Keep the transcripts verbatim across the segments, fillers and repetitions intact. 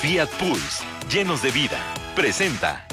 Fiat Pulse, llenos de vida, presenta.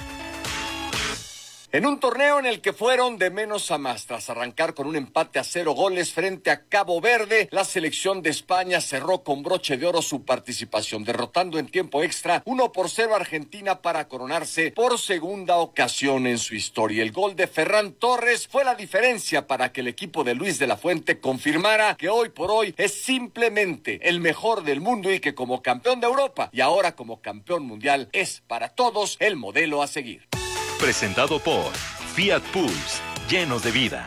En un torneo en el que fueron de menos a más, tras arrancar con un empate a cero goles frente a Cabo Verde, la selección de España cerró con broche de oro su participación, derrotando en tiempo extra uno por cero a Argentina para coronarse por segunda ocasión en su historia. El gol de Ferran Torres fue la diferencia para que el equipo de Luis de la Fuente confirmara que hoy por hoy es simplemente el mejor del mundo y que como campeón de Europa y ahora como campeón mundial es para todos el modelo a seguir. Presentado por Fiat Pulse, llenos de vida.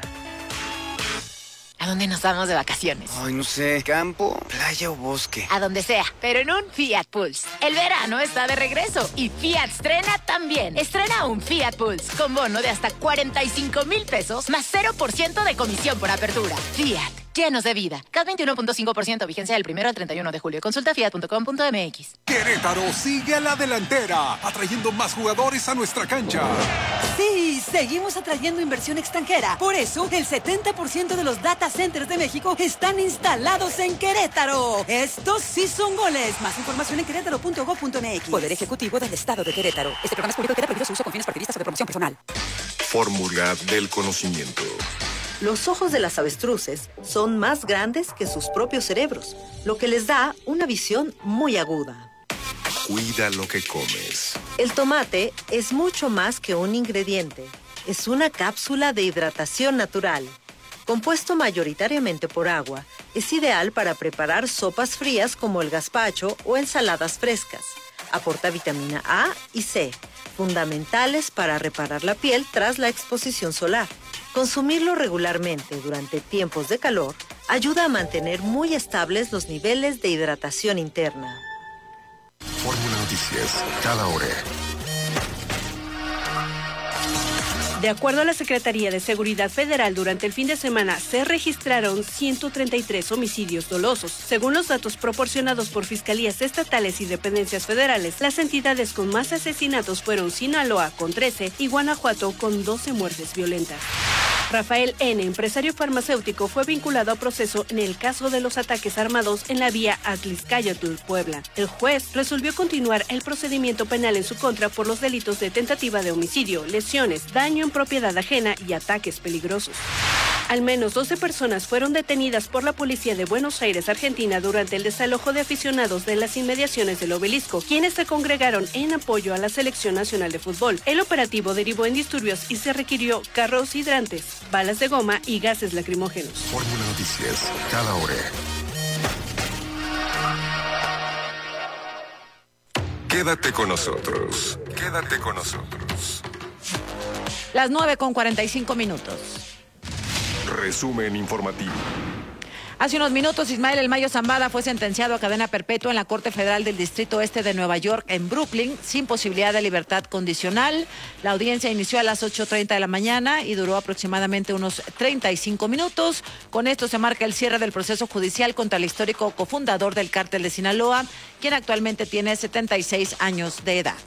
¿A dónde nos vamos de vacaciones? Ay, no sé, campo, playa o bosque. A donde sea, pero en un Fiat Pulse. El verano está de regreso y Fiat estrena también. Estrena un Fiat Pulse con bono de hasta cuarenta y cinco mil pesos más cero por ciento de comisión por apertura. Fiat, llenos de vida. C A T veintiuno punto cinco por ciento, vigencia del primero al treinta y uno de julio. Consulta fiat punto com punto m x. Querétaro sigue a la delantera, atrayendo más jugadores a nuestra cancha. Sí, seguimos atrayendo inversión extranjera. Por eso, el setenta por ciento de los data centers de México están instalados en Querétaro. Estos sí son goles. Más información en querétaro punto gob punto m x. Poder Ejecutivo del Estado de Querétaro. Este programa es público y queda prohibido su uso con fines partidistas o de promoción personal. Fórmula del conocimiento. Los ojos de las avestruces son más grandes que sus propios cerebros, lo que les da una visión muy aguda. Cuida lo que comes. El tomate es mucho más que un ingrediente. Es una cápsula de hidratación natural. Compuesto mayoritariamente por agua, es ideal para preparar sopas frías como el gazpacho o ensaladas frescas. Aporta vitamina A y C, fundamentales para reparar la piel tras la exposición solar. Consumirlo regularmente durante tiempos de calor ayuda a mantener muy estables los niveles de hidratación interna. Fórmula Noticias, cada hora. De acuerdo a la Secretaría de Seguridad Federal, durante el fin de semana se registraron ciento treinta y tres homicidios dolosos. Según los datos proporcionados por fiscalías estatales y dependencias federales, las entidades con más asesinatos fueron Sinaloa con trece y Guanajuato con doce muertes violentas. Rafael N., empresario farmacéutico, fue vinculado a proceso en el caso de los ataques armados en la vía Atlixcáyotl, Puebla. El juez resolvió continuar el procedimiento penal en su contra por los delitos de tentativa de homicidio, lesiones, daño en propiedad ajena y ataques peligrosos. Al menos doce personas fueron detenidas por la policía de Buenos Aires, Argentina, durante el desalojo de aficionados de las inmediaciones del Obelisco, quienes se congregaron en apoyo a la Selección Nacional de Fútbol. El operativo derivó en disturbios y se requirió carros hidrantes, balas de goma y gases lacrimógenos. Fórmula Noticias, cada hora. Quédate con nosotros. Quédate con nosotros. Las nueve con cuarenta y cinco minutos. Resumen informativo. Hace unos minutos, Ismael El Mayo Zambada fue sentenciado a cadena perpetua en la Corte Federal del Distrito Este de Nueva York, en Brooklyn, sin posibilidad de libertad condicional. La audiencia inició a las ocho treinta de la mañana y duró aproximadamente unos treinta y cinco minutos. Con esto se marca el cierre del proceso judicial contra el histórico cofundador del Cártel de Sinaloa, quien actualmente tiene setenta y seis años de edad.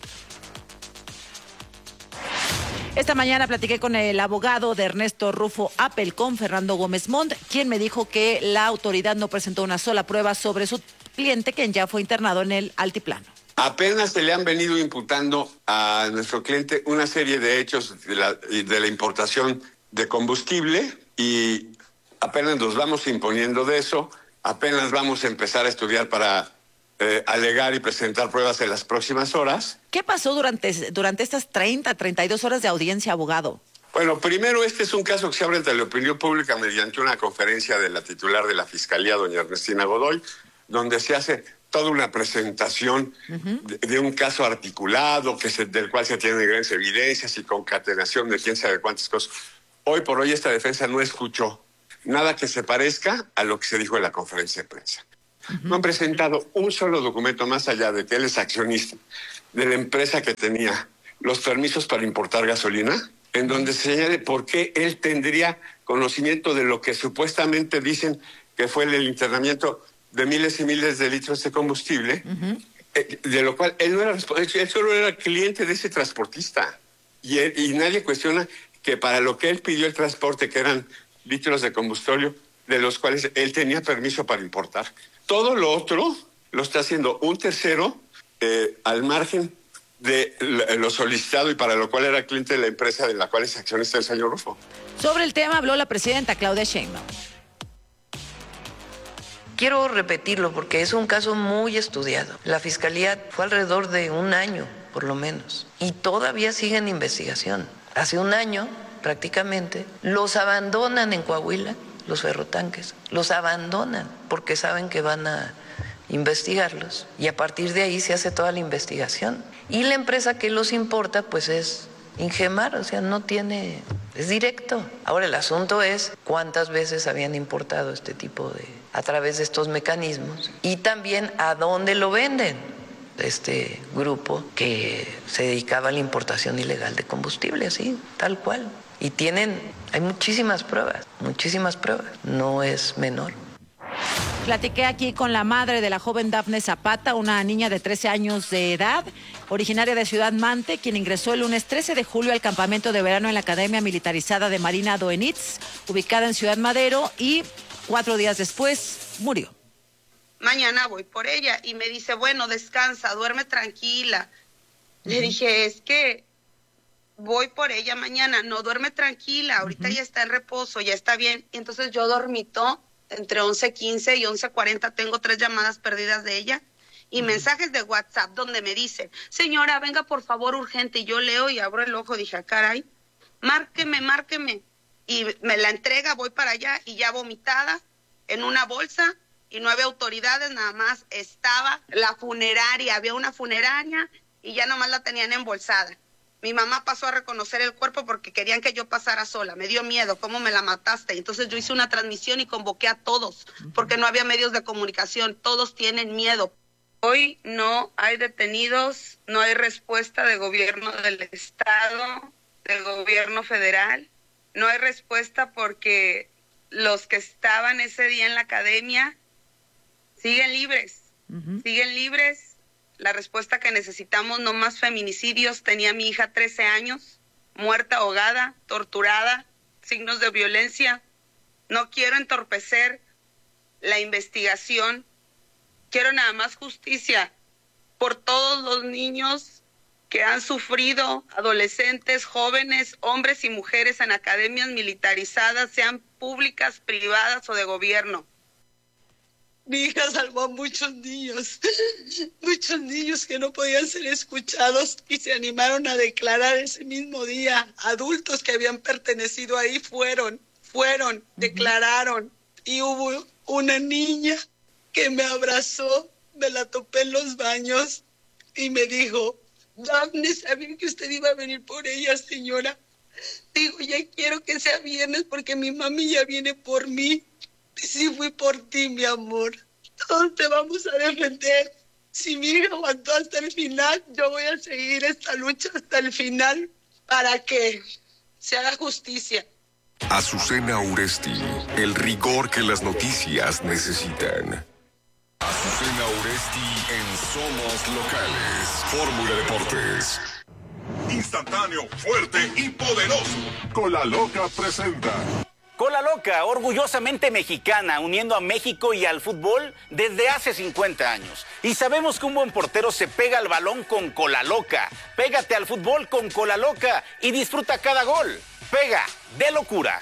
Esta mañana platiqué con el abogado de Ernesto Rufo Appel, con Fernando Gómez Montt, quien me dijo que la autoridad no presentó una sola prueba sobre su cliente, quien ya fue internado en el altiplano. Apenas se le han venido imputando a nuestro cliente una serie de hechos de la, de la importación de combustible y apenas nos vamos imponiendo de eso, apenas vamos a empezar a estudiar para eh, alegar y presentar pruebas en las próximas horas. ¿Qué pasó durante, durante estas treinta, treinta y dos horas de audiencia, abogado? Bueno, primero, este es un caso que se abre ante la opinión pública mediante una conferencia de la titular de la Fiscalía, doña Ernestina Godoy, donde se hace toda una presentación uh-huh. de, de un caso articulado, que se, del cual se tienen grandes evidencias y concatenación de quién sabe cuántas cosas. Hoy por hoy esta defensa no escuchó nada que se parezca a lo que se dijo en la conferencia de prensa. Uh-huh. No han presentado un solo documento más allá de que él es accionista de la empresa que tenía los permisos para importar gasolina, en donde se señale por qué él tendría conocimiento de lo que supuestamente dicen que fue el internamiento de miles y miles de litros de combustible, uh-huh. eh, de lo cual él no era responsable, él solo era cliente de ese transportista. Y, él, y nadie cuestiona que para lo que él pidió el transporte, que eran litros de combustible, de los cuales él tenía permiso para importar. Todo lo otro lo está haciendo un tercero eh, al margen de lo solicitado y para lo cual era cliente de la empresa de la cual es accionista el señor Rufo. Sobre el tema habló la presidenta Claudia Sheinbaum. Quiero repetirlo porque es un caso muy estudiado. La fiscalía fue alrededor de un año, por lo menos, y todavía sigue en investigación. Hace un año, prácticamente, los abandonan en Coahuila, los ferrotanques, los abandonan porque saben que van a investigarlos y a partir de ahí se hace toda la investigación. Y la empresa que los importa, pues es Ingemar, o sea, no tiene, es directo. Ahora el asunto es cuántas veces habían importado este tipo de, a través de estos mecanismos y también a dónde lo venden este grupo que se dedicaba a la importación ilegal de combustible, así, tal cual. Y tienen, hay muchísimas pruebas, muchísimas pruebas, no es menor. Platiqué aquí con la madre de la joven Dafne Zapata, una niña de trece años de edad, originaria de Ciudad Mante, quien ingresó el lunes trece de julio al campamento de verano en la Academia Militarizada de Marina Doenitz, ubicada en Ciudad Madero, y cuatro días después murió. Mañana voy por ella y me dice, bueno, descansa, duerme tranquila. Uh-huh. Le dije, es que voy por ella mañana, no, duerme tranquila, ahorita uh-huh. ya está en reposo, ya está bien. Y entonces yo dormito. Entre once quince y once cuarenta tengo tres llamadas perdidas de ella y uh-huh. mensajes de WhatsApp donde me dicen, señora, venga por favor urgente. Y yo leo y abro el ojo, dije, ah, caray, márqueme, márqueme. Y me la entrega, voy para allá y ya vomitada en una bolsa y nueve autoridades, nada más estaba la funeraria, había una funeraria y ya nomás la tenían embolsada. Mi mamá pasó a reconocer el cuerpo porque querían que yo pasara sola. Me dio miedo, ¿cómo me la mataste? Entonces yo hice una transmisión y convoqué a todos, porque no había medios de comunicación. Todos tienen miedo. Hoy no hay detenidos, no hay respuesta de gobierno del estado, del gobierno federal. No hay respuesta porque los que estaban ese día en la academia siguen libres, uh-huh. siguen libres. La respuesta que necesitamos, no más feminicidios. Tenía mi hija trece años, muerta, ahogada, torturada, signos de violencia. No quiero entorpecer la investigación. Quiero nada más justicia por todos los niños que han sufrido, adolescentes, jóvenes, hombres y mujeres en academias militarizadas, sean públicas, privadas o de gobierno. Mi hija salvó a muchos niños, muchos niños que no podían ser escuchados y se animaron a declarar ese mismo día. Adultos que habían pertenecido ahí fueron, fueron, uh-huh. declararon. Y hubo una niña que me abrazó, me la topé en los baños y me dijo, Dafne, sabía que usted iba a venir por ella, señora. Digo, ya quiero que sea viernes porque mi mami ya viene por mí. Sí fui por ti, mi amor. Todos te vamos a defender. Si mi hija aguantó hasta el final, yo voy a seguir esta lucha hasta el final para que se haga justicia. Azucena Uresti, el rigor que las noticias necesitan. Azucena Uresti en Somos Locales. Fórmula Deportes. Instantáneo, fuerte y poderoso. Cola Loca presenta. Cola Loca, orgullosamente mexicana, uniendo a México y al fútbol desde hace cincuenta años. Y sabemos que un buen portero se pega al balón con Cola Loca. Pégate al fútbol con Cola Loca y disfruta cada gol. Pega de locura.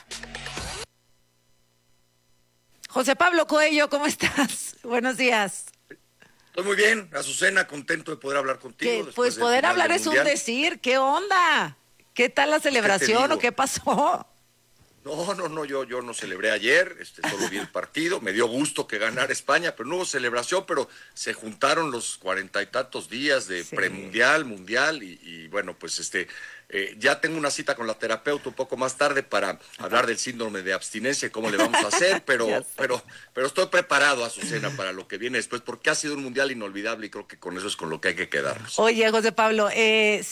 José Pablo Coello, ¿cómo estás? Buenos días. Estoy muy bien, Azucena, contento de poder hablar contigo. Pues poder hablar es un decir. ¿Qué onda? ¿Qué tal la celebración o qué pasó? No, no, no, yo, yo no celebré ayer, este, solo vi el partido, me dio gusto que ganara España, pero no hubo celebración, pero se juntaron los cuarenta y tantos días de sí. premundial, mundial, y, y bueno, pues este, eh, ya tengo una cita con la terapeuta un poco más tarde para hablar del síndrome de abstinencia y cómo le vamos a hacer, pero, pero, pero estoy preparado, Azucena, para lo que viene después, porque ha sido un mundial inolvidable y creo que con eso es con lo que hay que quedarnos. Oye, José Pablo, eh,